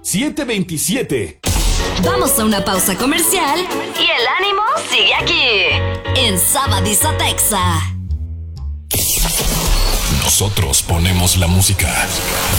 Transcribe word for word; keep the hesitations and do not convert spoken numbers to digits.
siete veintisiete. Vamos a una pausa comercial y el ánimo sigue aquí, en Sabadizo Texas. Nosotros ponemos la música.